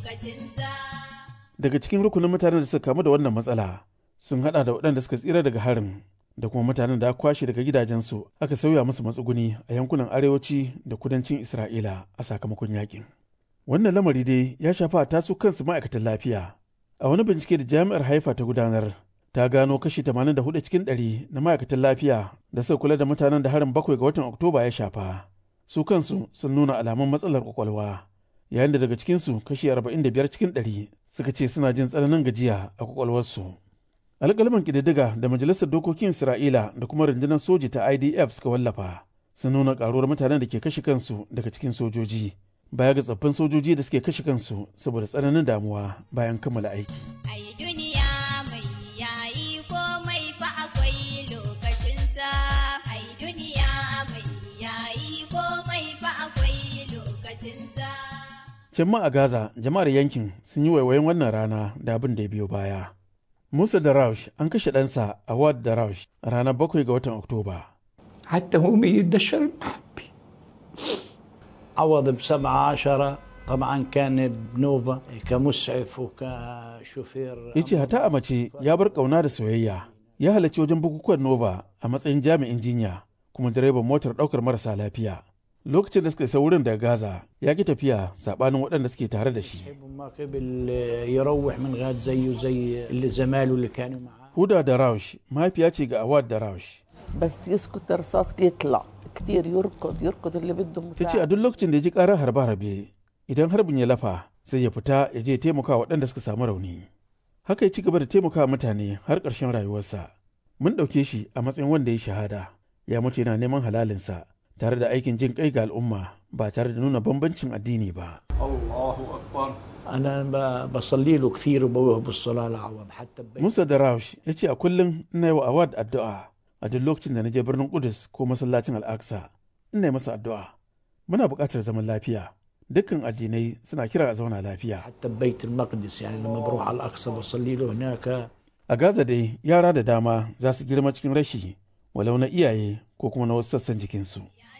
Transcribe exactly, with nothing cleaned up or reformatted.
Daga cikin rukunin mutanen da suka kamu da wannan matsala sun hada da waɗanda suka tsira daga harin da kuma mutanen da aka kwashe daga gidajensu aka sauya musu matsuguni a yankunan arewaci da kudancin Isra'ila a sakamakon yakin. Wannan lamari dai ya shafa tasu kansu ma'aikatan lafiya. A wani bincike da jami'ar Haifa ta gudanar, ta gano kashi tamanin da hudu cikin ɗari na ma'aikatan lafiya da suka kula da mutanen da harin bakwai ga watan Oktoba ya shafa. Su kansu sun nuna alamun matsalar kwakwalwa, yayin da daga cikinsu kashi arba'in da biyar cikin ɗari suka ce suna jin tsananin gajiya a kwakwalwarsu. Alƙalman ƙididdiga da Majalisar Dokokin Isra'ila da kuma rundunar soji ta I D F suka wallafa sun nuna ƙaruwar mutanen da ke kashe kansu daga cikin sojoji, baya ga tsaffin sojoji da suke kashe kansu saboda tsananin damuwa bayan kammala aiki. Can ma a Gaza, jama'ar yankin sun yi waiwayin wannan rana da abin da ya biyo baya. Musa Daraush an kashe ɗansa a Wad Daraush a ranar bakwai ga watan Oktoba. حتى هو يدشر المحبي عوض بسبعة عشرة طبعا كان بنوفا كمسعف وكشوفير. Yace hata a mace ya bar ƙauna da soyayya, ya halarci wajen bukukuwan Nova a matsayin jami'in jinya kuma direban motar ɗaukar marasa lafiya. Lokacin da suka isa wurin daga Gaza ya ki tafiya saɓanin waɗanda suke tare da shi. Huda Daraush mahaifiya ce ga Awad Daraush. بس يسكت الرصاص يطلع كتير يركض يركض اللي بده مساعدة. tace a duk lokacin da ya ji ƙarar harbe-harbe idan harbin ya lafa sai ya fita ya je taimaka waɗanda suka samu rauni. Haka ya ci gaba da taimaka mutane har ƙarshen rayuwarsa. Mun ɗauke shi a matsayin wanda ya shahada, ya mutu yana neman halalinsa tare da aikin jin kai ga al'umma ba tare da nuna bambancin addini ba. Allahu akbar. أنا بصلي له كثير وبوه بالصلاة لعوض حتى. Musa Daraush ya ce a kullum ina yi wa Awad addu'a. A duk lokacin da na je birnin Kudus ko masallacin Al-Aqsa, ina masa addu'a. Muna buƙatar zaman lafiya. Dukkan addinai suna kira a zauna lafiya. حتى بيت المقدس يعني لما بروح على الأقصى بصلي له هناك. A Gaza dai yara da dama za su girma cikin rashi walau na iyaye ko kuma na wasu sassan jikinsu.